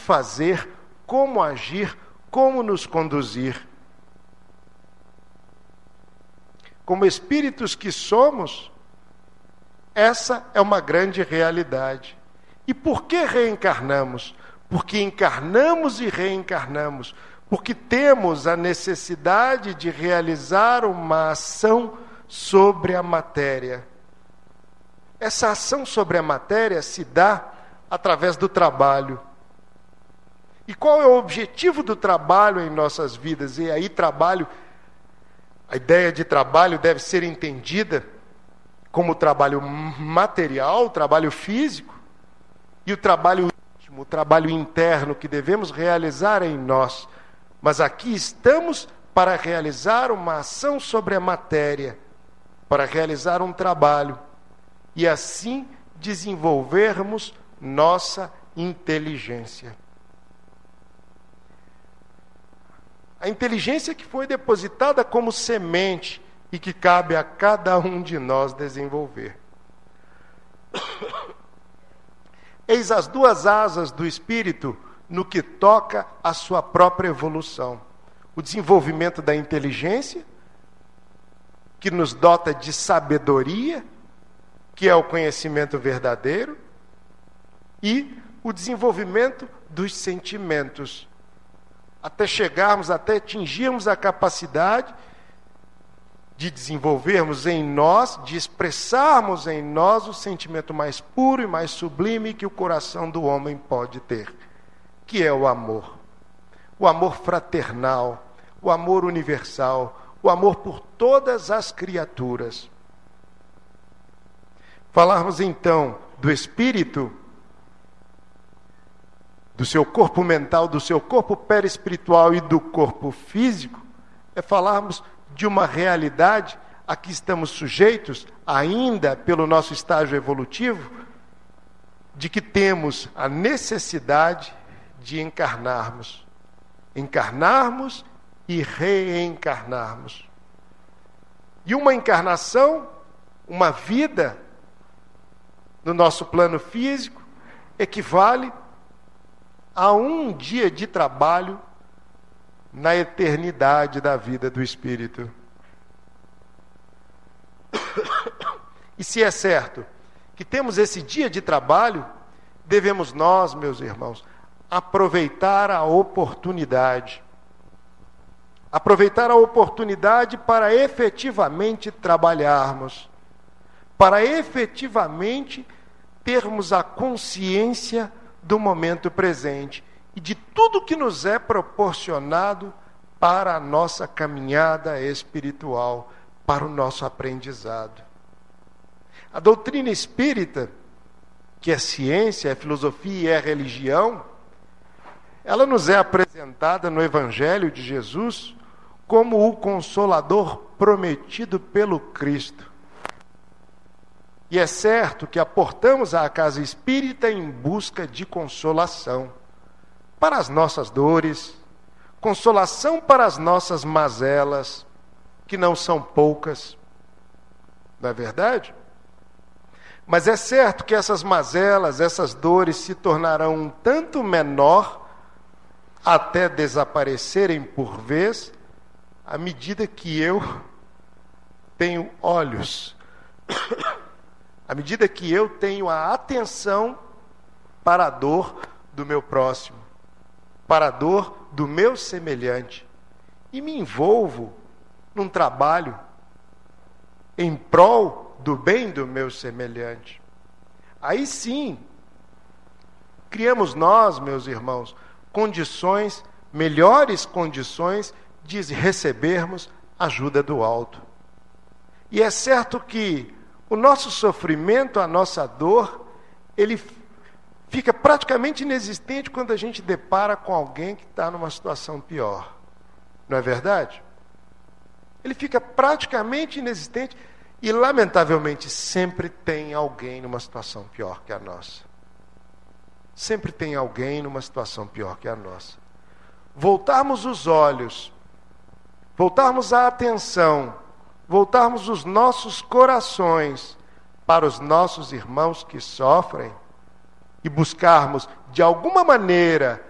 fazer, como agir, como nos conduzir. Como espíritos que somos, essa é uma grande realidade. E por que reencarnamos? Porque encarnamos e reencarnamos. Porque temos a necessidade de realizar uma ação sobre a matéria. Essa ação sobre a matéria se dá através do trabalho. E qual é o objetivo do trabalho em nossas vidas? E aí trabalho, a ideia de trabalho deve ser entendida como trabalho material, trabalho físico, e o trabalho íntimo, o trabalho interno que devemos realizar em nós. Mas aqui estamos para realizar uma ação sobre a matéria, para realizar um trabalho, e assim desenvolvermos nossa inteligência. A inteligência que foi depositada como semente e que cabe a cada um de nós desenvolver. Eis as duas asas do espírito no que toca à sua própria evolução. O desenvolvimento da inteligência, que nos dota de sabedoria, que é o conhecimento verdadeiro, e o desenvolvimento dos sentimentos, até chegarmos, até atingirmos a capacidade de desenvolvermos em nós, de expressarmos em nós o sentimento mais puro e mais sublime que o coração do homem pode ter, que é o amor. O amor fraternal, o amor universal, o amor por todas as criaturas. Falarmos então do espírito, do seu corpo mental, do seu corpo perispiritual e do corpo físico, é falarmos de uma realidade a que estamos sujeitos, ainda pelo nosso estágio evolutivo, de que temos a necessidade de encarnarmos. Encarnarmos e reencarnarmos. E uma encarnação, uma vida no nosso plano físico, equivale a um dia de trabalho na eternidade da vida do espírito. E se é certo que temos esse dia de trabalho, devemos nós, meus irmãos, aproveitar a oportunidade. Aproveitar a oportunidade para efetivamente trabalharmos, para efetivamente termos a consciência do momento presente e de tudo que nos é proporcionado para a nossa caminhada espiritual, para o nosso aprendizado. A doutrina espírita, que é ciência, é filosofia e é religião, ela nos é apresentada no Evangelho de Jesus como o Consolador prometido pelo Cristo. E é certo que aportamos à casa espírita em busca de consolação para as nossas dores, consolação para as nossas mazelas, que não são poucas, não é verdade? Mas é certo que essas mazelas, essas dores se tornarão um tanto menor, até desaparecerem por vez, à medida que eu tenho olhos, à medida que eu tenho a atenção para a dor do meu próximo, para a dor do meu semelhante, e me envolvo num trabalho em prol do bem do meu semelhante. Aí sim, criamos nós, meus irmãos, condições, melhores condições de recebermos ajuda do alto. E é certo que o nosso sofrimento, a nossa dor, ele fica praticamente inexistente quando a gente depara com alguém que está numa situação pior. Não é verdade? Ele fica praticamente inexistente e, lamentavelmente, sempre tem alguém numa situação pior que a nossa. Sempre tem alguém numa situação pior que a nossa. Voltarmos os olhos, voltarmos a atenção, voltarmos os nossos corações para os nossos irmãos que sofrem e buscarmos, de alguma maneira,